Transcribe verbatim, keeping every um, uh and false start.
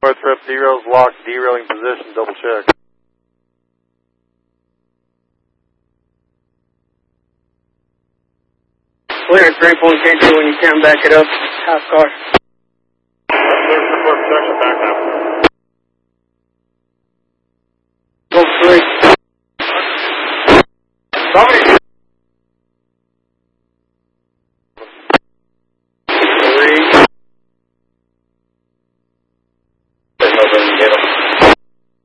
Northrop, D-rail's locked, derailing position, double check. Clearance, three point ten two when you can back it up, half car. Clear for protection, back now.